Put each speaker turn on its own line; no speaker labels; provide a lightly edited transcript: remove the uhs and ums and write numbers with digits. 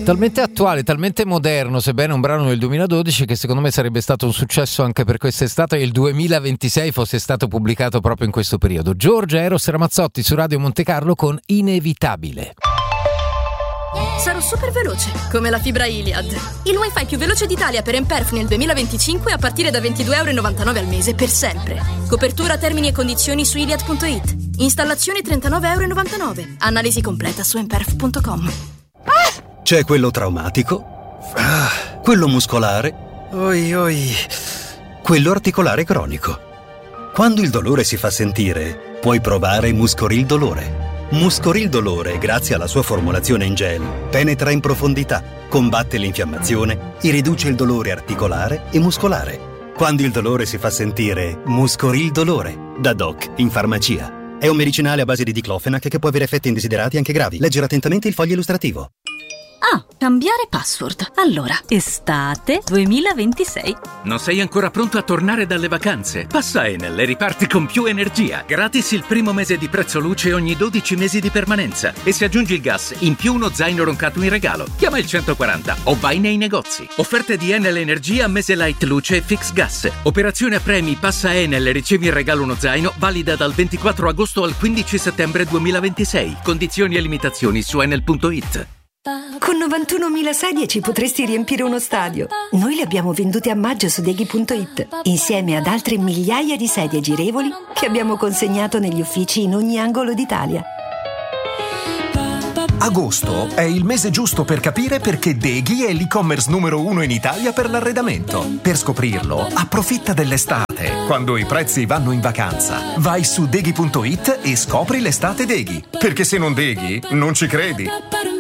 È talmente attuale, talmente moderno, sebbene un brano del 2012, che secondo me sarebbe stato un successo anche per quest'estate e il 2026 fosse stato pubblicato proprio in questo periodo. Giorgia Eros Ramazzotti su Radio Monte Carlo con Inevitabile.
Sarò super veloce, come la fibra Iliad. Il wifi più veloce d'Italia per Emperf nel 2025 a partire da €22,99 al mese per sempre. Copertura, termini e condizioni su iliad.it. Installazione €39,99. Analisi completa su emperf.com.
C'è quello traumatico, quello muscolare, quello articolare cronico. Quando il dolore si fa sentire, puoi provare Muscoril Dolore. Muscoril Dolore, grazie alla sua formulazione in gel, penetra in profondità, combatte l'infiammazione e riduce il dolore articolare e muscolare. Quando il dolore si fa sentire, Muscoril Dolore, da Doc in farmacia. È un medicinale a base di diclofenac che può avere effetti indesiderati anche gravi. Leggere attentamente il foglio illustrativo.
Cambiare password. Allora, estate 2026.
Non sei ancora pronto a tornare dalle vacanze? Passa Enel e riparti con più energia. Gratis il primo mese di prezzo luce ogni 12 mesi di permanenza. E se aggiungi il gas, in più uno zaino roncato in regalo. Chiama il 140 o vai nei negozi. Offerte di Enel Energia, mese light luce e fix gas. Operazione a premi, passa Enel e ricevi in regalo uno zaino, valida dal 24 agosto al 15 settembre 2026. Condizioni e limitazioni su enel.it.
Con 91.000 sedie ci potresti riempire uno stadio. Noi le abbiamo vendute a maggio su Deghi.it, insieme ad altre migliaia di sedie girevoli che abbiamo consegnato negli uffici in ogni angolo d'Italia.
Agosto è il mese giusto per capire perché Deghi è l'e-commerce numero 1 in Italia per l'arredamento. Per scoprirlo, approfitta dell'estate, quando i prezzi vanno in vacanza. Vai su Deghi.it e scopri l'estate Deghi. Perché se non Deghi, non ci credi.